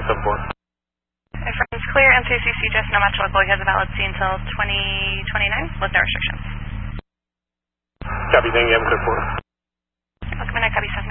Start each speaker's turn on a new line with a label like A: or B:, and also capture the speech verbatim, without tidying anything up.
A: seven four.
B: Friends, clear. N C C C just no match local. He has a valid C until twenty twenty-nine with no restrictions.
A: Copy, thank you. I'm clear for.
B: Welcome in, copy seven.